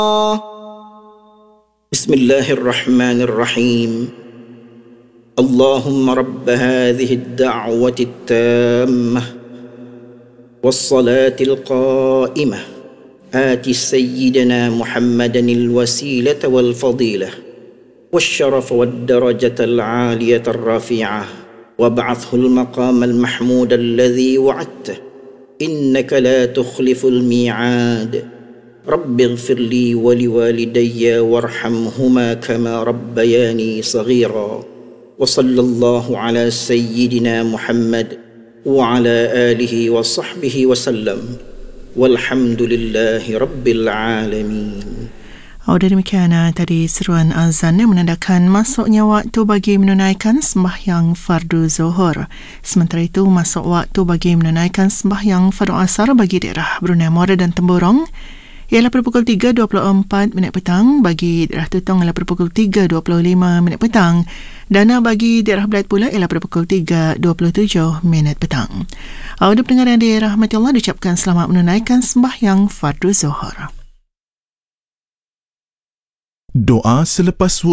بسم الله الرحمن الرحيم اللهم رب هذه الدعوة التامة والصلاة القائمة آت سيدنا محمدا الوسيلة والفضيلة والشرف والدرجة العالية الرفيعة وابعثه المقام المحمود الذي وعدته إنك لا تخلف الميعاد رب اغفر لي ولوالدي وارحمهما كما ربياني صغيرا وصلى الله على سيدنا محمد وعلى آله وصحبه وسلم والحمد لله رب العالمين. Demikian tadi seruan azan yang menandakan masuknya waktu bagi menunaikan sembahyang fardu zuhur. Sementara itu, masuk waktu bagi menunaikan sembahyang fardu asar bagi daerah Brunei Muara dan Temburong ialah pada pukul 3.24 petang, bagi daerah Tutong ialah pada pukul 3.25 petang, dan bagi daerah Belait pula ialah pada pukul 3.27 petang. Audio pendengar yang dirahmati Allah, diucapkan selamat menunaikan sembahyang fardu zuhur. Doa selepas